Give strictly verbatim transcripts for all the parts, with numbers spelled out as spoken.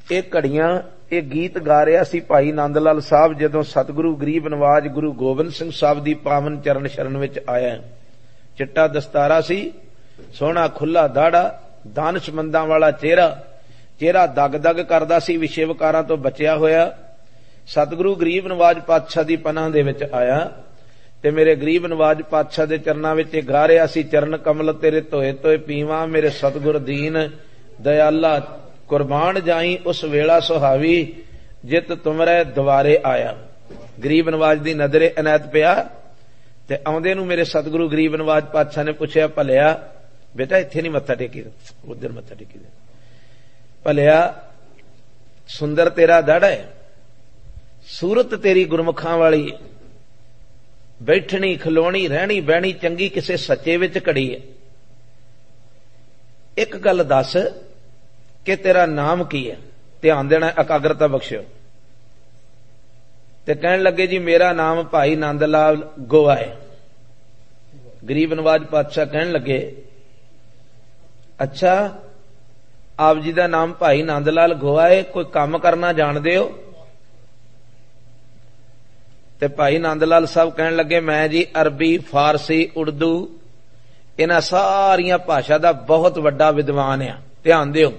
ਇਹ ਘੜੀਆਂ ਇਹ ਗੀਤ ਗਾ ਰਿਹਾ ਸੀ ਭਾਈ ਨੰਦ ਲਾਲ ਸਾਹਿਬ ਜਦੋਂ ਸਤਿਗੁਰੂ ਗਰੀਬ ਨਵਾਜ ਗੁਰੂ ਗੋਬਿੰਦ ਸਿੰਘ ਸਾਹਿਬ ਦੀ ਪਾਵਨ ਚਰਨ ਸ਼ਰਨ ਵਿੱਚ ਆਇਆ। ਚਿੱਟਾ ਦਸਤਾਰਾ ਸੀ, ਸੋਹਣਾ ਖੁੱਲਾ ਦਾੜਾ, ਦਾਨਸ਼ਮੰਦਾਂ ਵਾਲਾ ਚਿਹਰਾ, ਚਿਹਰਾ ਦਗ ਦਗ ਕਰਦਾ ਸੀ, ਵਿਸ਼ੇਵਕਾਰਾਂ ਤੋਂ ਬਚਿਆ ਹੋਇਆ। ਸਤਿਗੁਰੂ ਗਰੀਬ ਨਵਾਜ ਪਾਤਸ਼ਾਹ ਦੀ ਪਨਾਹ ਦੇ ਵਿੱਚ ਆਇਆ ਤੇ ਮੇਰੇ ਗਰੀਬ ਨਵਾਜ ਪਾਤਸ਼ਾਹ ਦੇ ਚਰਨਾਂ ਵਿੱਚ ਇਹ ਗਾ ਰਿਹਾ ਸੀ, ਚਰਨ ਕਮਲ ਤੇਰੇ ਧੋਏ ਧੋਏ ਪੀਵਾਂ, ਮੇਰੇ ਸਤਿਗੁਰ ਦੀਨ ਦਇਆਲਾ ਕੁਰਬਾਨ ਜਾਈ, ਉਸ ਵੇਲਾ ਸੁਹਾਵੀ ਜਿਤ ਤੁਮਰੇ ਦੁਆਰੇ ਆਇਆ। ਗਰੀਬ ਨਵਾਜ ਦੀ ਨਜ਼ਰੇ ਇਨਾਇਤ ਪਿਆ ਤੇ ਆਉਂਦੇ ਨੂੰ ਮੇਰੇ ਸਤਿਗੁਰੂ ਗਰੀਬ ਨਵਾਜ ਪਾਤਸ਼ਾਹ ਨੇ ਪੁੱਛਿਆ, ਭਲਿਆ ਬੇਟਾ ਇੱਥੇ ਨਹੀਂ ਮੱਥਾ ਟੇਕੀ, ਉਧਰ ਮੱਥਾ ਟੇਕੀ। ਭਲਿਆ ਸੁੰਦਰ ਤੇਰਾ ਦਾੜਾ ਹੈ, ਸੂਰਤ ਤੇਰੀ ਗੁਰਮੁਖਾਂ ਵਾਲੀ, ਬੈਠਣੀ ਖਲੋਣੀ ਰਹਿਣੀ ਬਹਿਣੀ ਚੰਗੀ ਕਿਸੇ ਸੱਚੇ ਵਿੱਚ ਘੜੀ ਹੈ। ਇੱਕ ਗੱਲ ਦੱਸ ਕਿ ਤੇਰਾ ਨਾਮ ਕੀ ਹੈ? ਧਿਆਨ ਦੇਣਾ, ਇਕਾਗਰਤਾ ਬਖਸ਼ਿਓ। ਤੇ ਕਹਿਣ ਲੱਗੇ ਜੀ ਮੇਰਾ ਨਾਮ ਭਾਈ ਨੰਦ ਲਾਲ ਗੋਆ ਹੈ। ਗਰੀਬ ਨਵਾਜ ਪਾਤਸ਼ਾਹ ਕਹਿਣ ਲੱਗੇ ਅੱਛਾ ਆਪ ਜੀ ਦਾ ਨਾਮ ਭਾਈ ਨੰਦ ਲਾਲ ਗੋਆ ਹੈ, ਕੋਈ ਕੰਮ ਕਰਨਾ ਜਾਣਦੇ ਹੋ? ਤੇ ਭਾਈ ਨੰਦ ਲਾਲ ਸਾਹਿਬ ਕਹਿਣ ਲੱਗੇ ਮੈਂ ਜੀ ਅਰਬੀ, ਫਾਰਸੀ, ਉਰਦੂ ਇਹਨਾਂ ਸਾਰੀਆਂ ਭਾਸ਼ਾ ਦਾ ਬਹੁਤ ਵੱਡਾ ਵਿਦਵਾਨ ਆ। ਧਿਆਨ ਦਿਓ।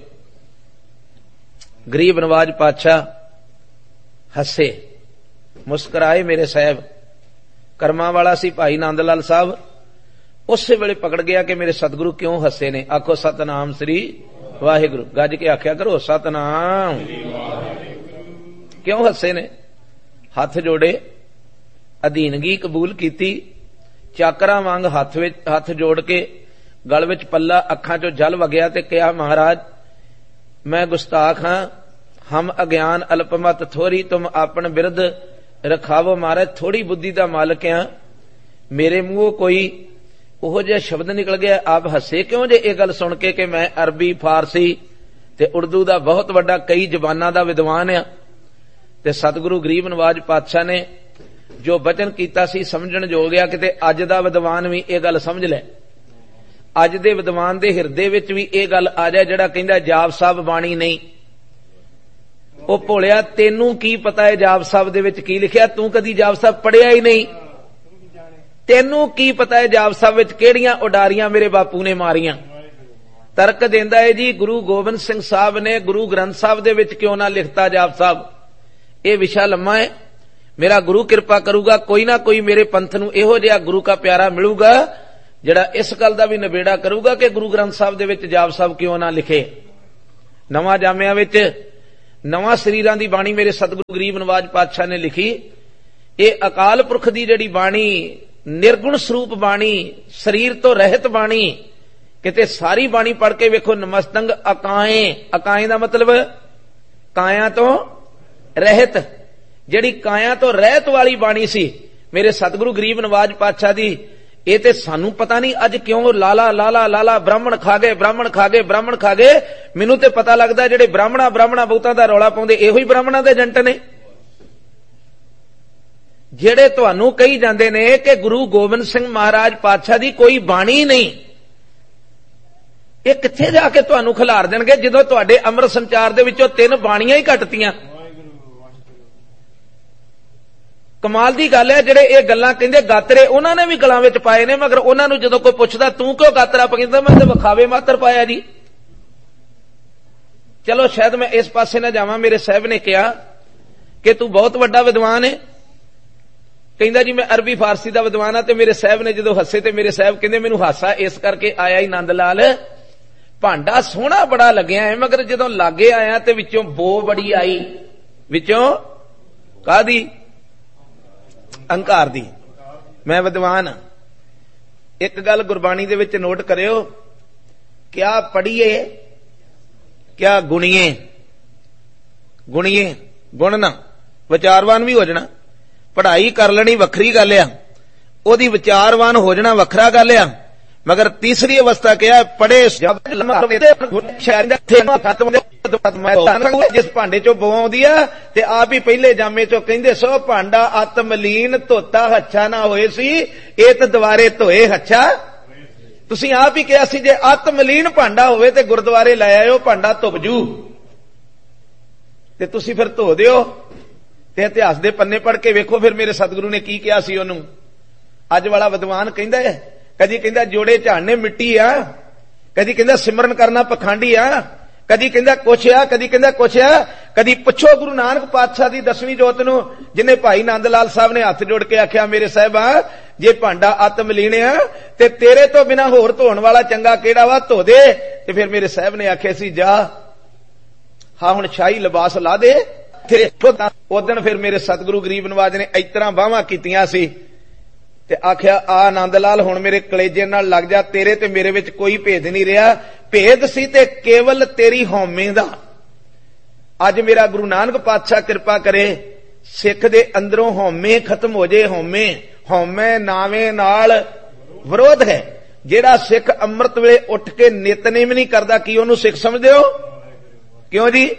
ਗਰੀਬ ਨਵਾਜ ਪਾਤਸ਼ਾਹ ਹੱਸੇ, ਮੁਸਕਰਾਏ। ਮੇਰੇ ਸਾਹਿਬ ਕਰਮਾਂ ਵਾਲਾ ਸੀ ਭਾਈ ਨੰਦ ਲਾਲ ਸਾਹਿਬ। ਉਸੇ ਵੇਲੇ ਪਕੜ ਗਿਆ ਕਿ ਮੇਰੇ ਸਤਿਗੁਰੂ ਕਿਉਂ ਹੱਸੇ ਨੇ। ਆਖੋ ਸਤਨਾਮ ਸ੍ਰੀ ਵਾਹਿਗੁਰੂ, ਗੱਜ ਕੇ ਆਖਿਆ ਕਰੋ ਸਤਨਾਮ। ਕਿਉਂ ਹੱਸੇ ਨੇ? ਹੱਥ ਜੋੜੇ, ਅਧੀਨਗੀ ਕਬੂਲ ਕੀਤੀ, ਚਾਕਰਾਂ ਵਾਂਗ ਹੱਥ ਵਿੱਚ ਹੱਥ ਜੋੜ ਕੇ ਗਲ ਵਿੱਚ ਪੱਲਾ, ਅੱਖਾਂ ਚੋਂ ਜਲ ਵਗਿਆ ਤੇ ਕਿਹਾ ਮਹਾਰਾਜ मैं गुस्ताख हाँ, हम अज्ञान अल्पमत थोड़ी, तुम अपन बिरद रखावो महाराज। थोड़ी बुद्धि का मालक हाँ, मेरे मुंहों कोई ओहो जिहा शब्द निकल गया, आप हसे क्यों जे ये गल सुन के कि मैं अरबी, फारसी ते उर्दू का बहुत वड्डा कई जबानां दा विद्वान आ। ते सतगुरु गरीब नवाज पातशाह ने जो बचन कीता सी समझण जो गया कि अज दा विद्वान भी ये गल समझ ले। अज दे विद्वान दे हिरदे विच भी ये गल आ जाए जिहड़ा कहंदा जाप साहब बाणी नहीं। ओ भोलिया तैनूं की पता है जाप साहब दे विच की लिखिया? तूं कदी जाप साहब पढ़िया ही नहीं। तैनूं की पता है जाप साहब विच किहड़ियां उडारियां मेरे बापू ने मारियां? तर्क देंदा है जी गुरु गोबिंद सिंह साहब ने गुरु ग्रंथ साहब दे विच क्यों ना लिखता जाप साहब? ये विशा लम्मा है। मेरा गुरु कृपा करूगा, कोई ना कोई मेरे पंथ नूं इहो जिहा गुरु का प्यारा मिलूगा ਜਿਹੜਾ इस गल का भी निबेड़ा करूगा कि गुरु ग्रंथ साहब दे विच जाप साहब क्यों ना लिखे। नवां जामिया विच नवां शरीरां दी बाणी मेरे सतगुरु गरीब नवाज पातशाह ने लिखी। ये अकाल पुरख दी जिहड़ी बाणी, निर्गुण स्वरूप बाणी, शरीर तो रहत बाणी, किते सारी बाणी पढ़ के वेखो नमस्तंग अकाए। अकाए दा मतलब काया तो रहत, जिहड़ी काया तो रहत वाली बाणी सी मेरे सतगुरु गरीब नवाज पातशाह दी। ये ते सानू पता नहीं अज क्यों लाला लाला लाला ब्राह्मण खा गए, ब्राह्मण खा गए, ब्राह्मण खा गए। मैनू ते पता लगदा जिहड़े ब्राह्मणा ब्राह्मणा बहुतां दा रौला पाउंदे इहो ही ब्राह्मणां दे एजेंट ने। जिहड़े तुहानू कही जांदे ने कि गुरु गोबिंद सिंह महाराज पातशाह दी कोई बाणी नहीं, ये कित्थे जाके तुहानू खिलार देणगे जदों तुहाडे अमृत संचार दे विचों तीन बाणीआं ही घटतीआं। कमाल दी गल है जिहड़े ये गल्लां कहंदे गातरे उन्हां ने भी गलां विच पाए ने, मगर उन्हां नूं जदों कोई पुछदा तूं क्यों गातरा पाइंदा, मैं ते विखावे मात्र पाया जी। चलो शायद मैं इस पासे ना जावां। मेरे साहब ने कहा कि तू बहुत वड्डा विद्वान है। कहंदा जी मैं अरबी फारसी दा विद्वान हां। ते मेरे साहब ने जदों हसे ते मेरे साहब कहंदे मैनूं हासा इस करके आया ही नंद लाल, भांडा सोहना बड़ा लग्या है, मगर जदों लागे आया ते विचों बो बड़ी आई। विचों कादी? अंकार दी। मैं विद्वान हां। एक गल गुरबाणी दे विच नोट करियो, क्या पढ़िए क्या गुणीए? गुणीए गुणना, विचारवान भी हो जाना। पढ़ाई कर लेनी वखरी गल आ, ओदी विचारवान हो जाना वखरा गल आ। मगर तीसरी अवस्था क्या? पढ़े जिस भांडे चो बो आउंदी आ ते आप ही पहले जामे चो कहंदे सो भांडा आत्मलीन धोता हच्छा ना होए सी, ये तो दुआरे धोए हच्छा। तुसीं आप ही कहा सी जे आत्मलीन भांडा होवे ते गुरुद्वारे लै आयो भांडा धुप जू। ਤੇ ਤੁਸੀਂ ਫਿਰ ਧੋ ਦਿਓ ਤੇ ਇਤਿਹਾਸ ਦੇ ਪੰਨੇ ਪੜ੍ਹ ਕੇ ਵੇਖੋ ਫਿਰ ਮੇਰੇ ਸਤਿਗੁਰੂ ਨੇ ਕੀ ਕਿਹਾ ਸੀ ਉਹਨੂੰ। ਅੱਜ ਵਾਲਾ ਵਿਦਵਾਨ ਕਹਿੰਦਾ ਹੈ, ਕਦੀ ਕਹਿੰਦਾ ਜੋੜੇ ਝਾੜਨੇ ਮਿੱਟੀ ਆ, ਕਦੀ ਕਹਿੰਦਾ ਸਿਮਰਨ ਕਰਨਾ ਪਖੰਡੀ ਆ, ਕਦੀ ਕਹਿੰਦਾ ਕੁਛ ਆ, ਕਦੀ ਕਹਿੰਦਾ ਕੁਛ ਆ। ਕਦੀ ਪੁੱਛੋ ਗੁਰੂ ਨਾਨਕ ਪਾਤਸ਼ਾਹ ਦੀ ਦਸਵੀਂ ਜੋਤ ਨੂੰ, ਜਿਨੇ ਭਾਈ ਨੰਦ ਲਾਲ ਸਾਹਿਬ ਨੇ ਹੱਥ ਜੋੜ ਕੇ ਆਖਿਆ ਮੇਰੇ ਸਾਹਿਬਾ ਜੇ ਭਾਂਡਾ ਆਤਮ ਲੀਣਿਆ ਤੇ ਤੇਰੇ ਤੋਂ ਬਿਨਾ ਹੋਰ ਧੋਣ ਵਾਲਾ ਚੰਗਾ ਕਿਹੜਾ ਵਾ, ਧੋ ਦੇ। ਤੇ ਫਿਰ ਮੇਰੇ ਸਾਹਿਬ ਨੇ ਆਖਿਆ ਸੀ ਜਾ ਹਾਂ ਹੁਣ ਸ਼ਾਹੀ ਲਿਬਾਸ ਲਾ ਦੇ ਤੇਰੇ। ਉਦਣ ਫਿਰ ਮੇਰੇ ਸਤਿਗੁਰੂ ਗਰੀਬ ਨਵਾਜ ਨੇ ਇਸ ਤਰ੍ਹਾਂ ਬਾਹਾਂ ਕੀਤੀਆਂ ਸੀ ਤੇ ਆਖਿਆ ਆ ਆਨੰਦ ਲਾਲ ਹੁਣ ਮੇਰੇ ਕਲੇਜੇ ਨਾਲ ਲੱਗ ਜਾ, ਤੇਰੇ ਤੇ ਮੇਰੇ ਵਿੱਚ ਕੋਈ ਭੇਦ ਨਹੀਂ ਰਿਹਾ, ਭੇਦ ਸੀ ਤੇ ਕੇਵਲ ਤੇਰੀ ਹਉਮੈ ਦਾ। ਅੱਜ ਮੇਰਾ ਗੁਰੂ ਨਾਨਕ ਪਾਤਸ਼ਾਹ ਕਿਰਪਾ ਕਰੇ ਸਿੱਖ ਦੇ ਅੰਦਰੋਂ ਹਉਮੈ ਖਤਮ ਹੋ ਜੇ। ਹਉਮੈ ਹਉਮੈ ਨਾਵੇਂ ਨਾਲ ਵਿਰੋਧ ਹੈ। ਜਿਹੜਾ ਸਿੱਖ ਅੰਮ੍ਰਿਤ ਵੇਲੇ ਉੱਠ ਕੇ ਨਿਤਨੇਮ ਨਹੀਂ ਕਰਦਾ, ਕੀ ਉਹਨੂੰ ਸਿੱਖ ਸਮਝਦੇ ਹੋ? ਕਿਉਂ ਜੀ?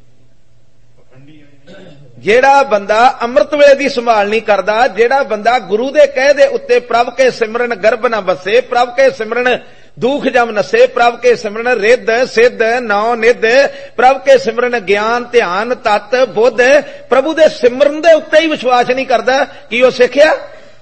ਜਿਹੜਾ ਬੰਦਾ ਅੰਮ੍ਰਿਤ ਵੇਲੇ ਦੀ ਸੰਭਾਲ ਨਹੀਂ ਕਰਦਾ, ਜਿਹੜਾ ਬੰਦਾ ਗੁਰੂ ਦੇ ਕਹਿ ਦੇ ਉੱਤੇ ਪ੍ਰਭ ਕੇ ਸਿਮਰਨ ਗਰਭ ਨਾ ਬਸੇ, ਪ੍ਰਭ ਕੇ ਸਿਮਰਨ ਦੁਖ ਜਮ ਨਸੇ, ਪ੍ਰਭ ਕੇ ਸਿਮਰਨ ਰਿੱਧ ਸਿੱਧ ਨੌ ਨਿਧ, ਪ੍ਰਭ ਕੇ ਸਿਮਰਨ ਗਿਆਨ ਧਿਆਨ ਤਤ ਬੁੱਧ, ਪ੍ਰਭੂ ਦੇ ਸਿਮਰਨ ਦੇ ਉੱਤੇ ਹੀ ਵਿਸ਼ਵਾਸ ਨਹੀਂ ਕਰਦਾ, ਕੀ ਉਹ ਸਿੱਖਿਆ?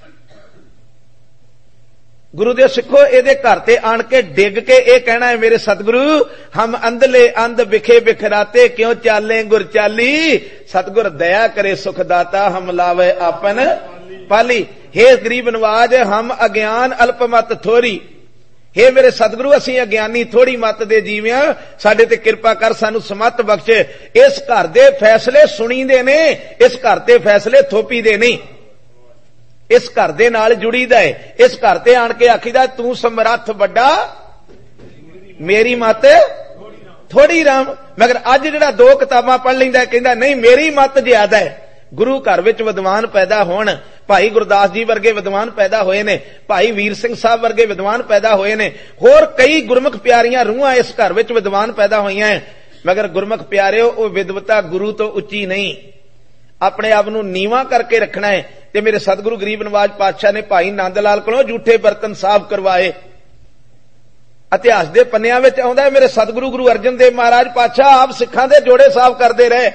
ਗੁਰੂ ਦੇ ਸਿੱਖੋ, ਇਹਦੇ ਘਰ ਤੇ ਆਣ ਕੇ ਡਿੱਗ ਕੇ ਇਹ ਕਹਿਣਾ ਹੈ ਮੇਰੇ ਸਤਿਗੁਰੂ ਹਮ ਅੰਧਲੇ ਅੰਧ ਵਿਖੇ ਬਿਖਰਾਤੇ ਕਿਉਂ ਚਾਲੇ ਗੁਰ ਚਾਲੀ, ਸਤਿਗੁਰ ਦਇਆ ਕਰੇ ਸੁਖ ਦਾਤਾ ਹਮ ਲਾਵੇ ਆਪਨ ਪਾਲੀ। ਹੇ ਗਰੀਬ ਨਵਾਜ ਹਮ ਅਗਿਆਨ ਅਲਪ ਮਤ ਥੋਰੀ, ਹੇ ਮੇਰੇ ਸਤਿਗੁਰੂ ਅਸੀਂ ਅਗਿਆਨੀ ਥੋੜੀ ਮਤ ਦੇ ਜੀਵਿਆਂ, ਸਾਡੇ ਤੇ ਕਿਰਪਾ ਕਰ ਸਾਨੂੰ ਸਮੱਤ ਬਖਸ਼। ਇਸ ਘਰ ਦੇ ਫੈਸਲੇ ਸੁਣੀਦੇ ਨੇ, ਇਸ ਘਰ ਤੇ ਫੈਸਲੇ ਥੋਪੀ ਦੇ ਨਹੀਂ, ਇਸ ਘਰ ਦੇ ਨਾਲ ਜੁੜੀਦਾ ਹੈ। ਇਸ ਘਰ ਤੇ ਆਣ ਕੇ ਆਖੀਦਾ ਤੂੰ ਸਮਰੱਥ ਵੱਡਾ ਮੇਰੀ ਮਤ ਥੋੜੀ ਰਾਮ। ਮਗਰ ਅੱਜ ਜਿਹੜਾ ਦੋ ਕਿਤਾਬਾਂ ਪੜ੍ਹ ਲੈਂਦਾ ਕਹਿੰਦਾ ਨਹੀਂ ਮੇਰੀ ਮਤ ਜ਼ਿਆਦਾ ਹੈ। ਗੁਰੂ ਘਰ ਵਿੱਚ ਵਿਦਵਾਨ ਪੈਦਾ ਹੋਣ, ਭਾਈ ਗੁਰਦਾਸ ਜੀ ਵਰਗੇ ਵਿਦਵਾਨ ਪੈਦਾ ਹੋਏ ਨੇ, ਭਾਈ ਵੀਰ ਸਿੰਘ ਸਾਹਿਬ ਵਰਗੇ ਵਿਦਵਾਨ ਪੈਦਾ ਹੋਏ ਨੇ, ਹੋਰ ਕਈ ਗੁਰਮੁਖ ਪਿਆਰੀਆਂ ਰੂਹਾਂ ਇਸ ਘਰ ਵਿੱਚ ਵਿਦਵਾਨ ਪੈਦਾ ਹੋਈਆਂ ਹੈ। ਮਗਰ ਗੁਰਮੁਖ ਪਿਆਰਿਓ ਉਹ ਵਿਦਵਤਾ ਗੁਰੂ ਤੋਂ ਉੱਚੀ ਨਹੀਂ, ਆਪਣੇ ਆਪ ਨੂੰ ਨੀਵਾਂ ਕਰਕੇ ਰੱਖਣਾ ਹੈ। ਤੇ ਮੇਰੇ ਸਤਿਗੁਰੂ ਗਰੀਬ ਨਵਾਜ ਪਾਤਸ਼ਾਹ ਨੇ ਭਾਈ ਨੰਦ ਲਾਲ ਕੋਲੋਂ ਝੂਠੇ ਬਰਤਨ ਸਾਫ਼ ਕਰਵਾਏ। ਇਤਿਹਾਸ ਦੇ ਪੰਨਿਆਂ ਵਿੱਚ ਆਉਂਦਾ ਹੈ ਮੇਰੇ ਸਤਿਗੁਰੂ ਗੁਰੂ ਅਰਜਨ ਦੇਵ ਮਹਾਰਾਜ ਪਾਤਸ਼ਾਹ ਆਪ ਸਿੱਖਾਂ ਦੇ ਜੋੜੇ ਸਾਫ਼ ਕਰਦੇ ਰਹੇ।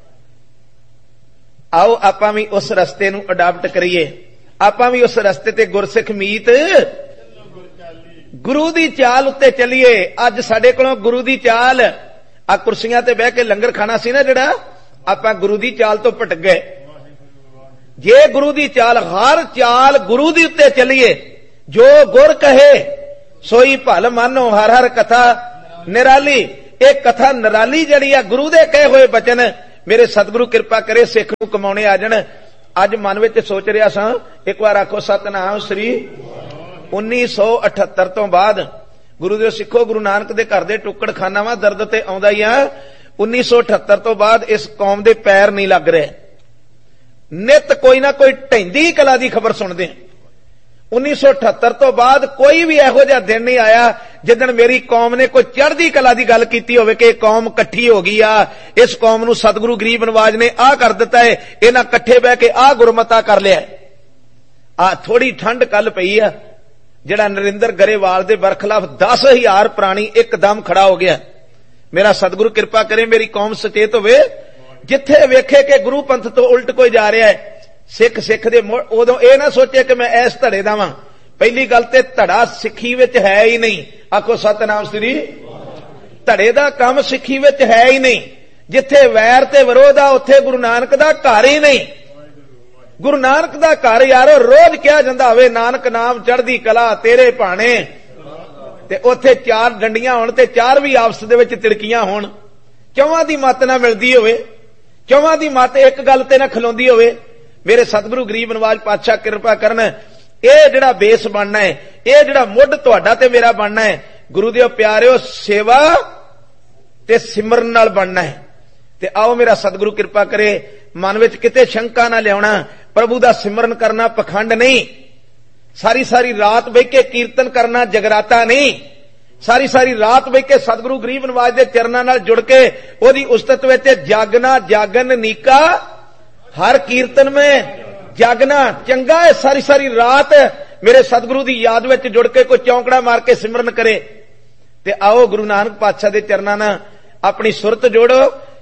ਆਓ ਆਪਾਂ ਵੀ ਉਸ ਰਸਤੇ ਨੂੰ ਅਡਾਪਟ ਕਰੀਏ, ਆਪਾਂ ਵੀ ਉਸ ਰਸਤੇ ਤੇ ਗੁਰਸਿੱਖ ਮੀਤ ਗੁਰੂ ਦੀ ਚਾਲ ਉੱਤੇ ਚੱਲੀਏ। ਅੱਜ ਸਾਡੇ ਕੋਲੋਂ ਗੁਰੂ ਦੀ ਚਾਲ, ਆ ਕੁਰਸੀਆਂ ਤੇ ਬਹਿ ਕੇ ਲੰਗਰ ਖਾਣਾ ਸੀ ਨਾ ਜਿਹੜਾ, ਆਪਾਂ ਗੁਰੂ ਦੀ ਚਾਲ ਤੋਂ ਭਟਕ ਗਏ। ਜੇ ਗੁਰੂ ਦੀ ਚਾਲ, ਹਰ ਚਾਲ ਗੁਰੂ ਦੀ ਉੱਤੇ ਚੱਲੀਏ, ਜੋ ਗੁਰ ਕਹੇ ਸੋਈ ਭਲ ਮਾਨੋ ਹਰ ਹਰ ਕਥਾ ਨਿਰਾਲੀ। ਇਹ ਕਥਾ ਨਿਰਾਲੀ ਜਿਹੜੀ ਆ ਗੁਰੂ ਦੇ ਕਹੇ ਹੋਏ ਬਚਨ, ਮੇਰੇ ਸਤਿਗੁਰੂ ਕਿਰਪਾ ਕਰੇ ਸਿੱਖ ਨੂੰ ਕਮਾਉਣੇ ਆ ਜਾਣ। ਅੱਜ ਮਨ ਵਿੱਚ ਸੋਚ ਰਿਹਾ ਸਾਂ, ਇੱਕ ਵਾਰ ਆਖੋ ਸਤਨਾਮ ਸ੍ਰੀ। ਉੱਨੀ ਸੌ ਅਠੱਤਰ ਤੋਂ ਬਾਅਦ ਗੁਰੂ ਦੇ ਸਿੱਖੋ, ਗੁਰੂ ਨਾਨਕ ਦੇ ਘਰ ਦੇ ਟੁੱਕੜ ਖਾਨਾ ਵਾ, ਦਰਦ ਤੇ ਆਉਂਦਾ ਹੀ ਆ। ਉੱਨੀ ਸੌ ਅਠੱਤਰ ਤੋਂ ਬਾਅਦ ਇਸ ਕੌਮ ਦੇ ਪੈਰ ਨਹੀਂ ਲੱਗ ਰਹੇ, ਨਿਤ ਕੋਈ ਨਾ ਕੋਈ ਢਹਿੰਦੀ ਕਲਾ ਦੀ ਖਬਰ ਸੁਣਦੇ। ਉੱਨੀ ਸੌ ਅਠੱਤਰ ਤੋਂ ਬਾਅਦ ਕੋਈ ਵੀ ਇਹੋ ਜਿਹਾ ਦਿਨ ਨਹੀਂ ਆਇਆ ਜਿੱਦਣ ਮੇਰੀ ਕੌਮ ਨੇ ਕੋਈ ਚੜ੍ਹਦੀ ਕਲਾ ਦੀ ਗੱਲ ਕੀਤੀ ਹੋਵੇ ਕਿ ਕੌਮ ਇਕੱਠੀ ਹੋ ਗਈ ਆ, ਇਸ ਕੌਮ ਨੂੰ ਸਤਿਗੁਰੂ ਗਰੀਬ ਨਵਾਜ ਨੇ ਆਹ ਕਰ ਦਿੱਤਾ ਹੈ, ਇਹਨਾਂ ਇਕੱਠੇ ਬਹਿ ਕੇ ਆਹ ਗੁਰਮਤਾ ਕਰ ਲਿਆ। ਆ ਥੋੜੀ ਠੰਡ ਕੱਲ ਪਈ ਆ, ਜਿਹੜਾ ਨਰਿੰਦਰ ਗਰੇਵਾਲ ਦੇ ਬਰਖਲਾਫ ਦਸ ਹਜ਼ਾਰ ਪ੍ਰਾਣੀ ਇੱਕਦਮ ਖੜਾ ਹੋ ਗਿਆ। ਮੇਰਾ ਸਤਿਗੁਰੂ ਕਿਰਪਾ ਕਰੇ ਮੇਰੀ ਕੌਮ ਸੁਚੇਤ ਹੋਵੇ, ਜਿੱਥੇ ਵੇਖੇ ਕਿ ਗੁਰੂ ਪੰਥ ਤੋਂ ਉਲਟ ਕੋਈ ਜਾ ਰਿਹਾ ਹੈ, ਸਿੱਖ ਸਿੱਖ ਦੇ ਉਦੋਂ ਇਹ ਨਾ ਸੋਚੇ ਕਿ ਮੈਂ ਇਸ ਧੜੇ ਦਾ ਵਾਂ। ਪਹਿਲੀ ਗੱਲ ਤੇ ਧੜਾ ਸਿੱਖੀ ਵਿੱਚ ਹੈ ਹੀ ਨਹੀਂ, ਆਖੋ ਸਤਨਾਮ ਸ੍ਰੀ। ਧੜੇ ਦਾ ਕੰਮ ਸਿੱਖੀ ਵਿੱਚ ਹੈ ਹੀ ਨਹੀਂ। ਜਿੱਥੇ ਵੈਰ ਤੇ ਵਿਰੋਧ ਆ ਉੱਥੇ ਗੁਰੂ ਨਾਨਕ ਦਾ ਘਰ ਹੀ ਨਹੀਂ। ਗੁਰੂ ਨਾਨਕ ਦਾ ਘਰ ਯਾਰੋ ਰੋਜ਼ ਕਿਹਾ ਜਾਂਦਾ ਹੋਵੇ ਨਾਨਕ ਨਾਮ ਚੜ੍ਹਦੀ ਕਲਾ ਤੇਰੇ ਭਾਣੇ, ਤੇ ਉੱਥੇ ਚਾਰ ਡੰਡੀਆਂ ਹੋਣ ਤੇ ਚਾਰ ਵੀ ਆਪਸ ਦੇ ਵਿੱਚ ਤਿੜਕੀਆਂ ਹੋਣ, ਚੌਵਾਂ ਦੀ ਮੱਤ ਨਾ ਮਿਲਦੀ ਹੋਵੇ, ਚੌਵਾਂ ਦੀ ਮੱਤ ਇੱਕ ਗੱਲ ਤੇ ਨਾ ਖਲੋਂਦੀ ਹੋਵੇ। ਮੇਰੇ ਸਤਿਗੁਰੂ ਗਰੀਬ ਨਵਾਜ ਪਾਤਸ਼ਾਹ ਕਿਰਪਾ ਕਰਨ, ਇਹ ਜਿਹੜਾ ਬੇਸ ਬਣਨਾ ਹੈ, ਇਹ ਜਿਹੜਾ ਮੁੱਢ ਤੁਹਾਡਾ ਤੇ ਮੇਰਾ ਬਣਨਾ ਹੈ, ਗੁਰੂ ਦੇ ਪਿਆਰਿਓ ਸੇਵਾ ਤੇ ਸਿਮਰਨ ਨਾਲ ਬਣਨਾ ਹੈ। ਤੇ ਆਓ ਮੇਰਾ ਸਤਿਗੁਰੂ ਕਿਰਪਾ ਕਰੇ ਮਨ ਵਿੱਚ ਕਿਤੇ ਸ਼ੰਕਾ ਨਾ ਲਿਆਉਣਾ, ਪ੍ਰਭੂ ਦਾ ਸਿਮਰਨ ਕਰਨਾ ਪਖੰਡ ਨਹੀਂ, ਸਾਰੀ ਸਾਰੀ ਰਾਤ ਬਹਿ ਕੇ ਕੀਰਤਨ ਕਰਨਾ ਜਗਰਾਤਾ ਨਹੀਂ, ਸਾਰੀ ਸਾਰੀ ਰਾਤ ਬਹਿ ਕੇ ਸਤਿਗੁਰੂ ਗਰੀਬ ਨਵਾਜ ਦੇ ਚਰਨਾਂ ਨਾਲ ਜੁੜ ਕੇ ਉਹਦੀ ਉਸਤਤ ਵਿੱਚ ਜਾਗਣਾ, ਜਾਗਨ ਨੀਕਾ ਹਰ ਕੀਰਤਨ में ਜਾਗਣਾ ਚੰਗਾ ਹੈ। ਸਾਰੀ ਸਾਰੀ ਰਾਤ ਮੇਰੇ ਸਤਿਗੁਰੂ ਦੀ ਯਾਦ ਵਿੱਚ ਜੁੜ ਕੇ ਕੋਈ ਚੌਂਕੜਾ ਮਾਰ ਕੇ ਸਿਮਰਨ ਕਰੇ। ਤੇ ਆਓ ਗੁਰੂ ਨਾਨਕ ਪਾਤਸ਼ਾਹ ਦੇ ਚਰਨਾਂ ਨਾਲ ਆਪਣੀ ਸੁਰਤ ਜੋੜੋ,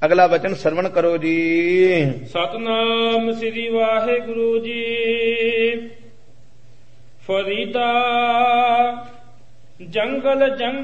ਅਗਲਾ ਬਚਨ ਸਰਵਣ ਕਰੋ ਜੀ। ਸਤਨਾਮ ਸ੍ਰੀ ਵਾਹਿਗੁਰੂ ਜੀ। ਫਰੀਦਾ ਜੰਗਲ ਜੰਗਲ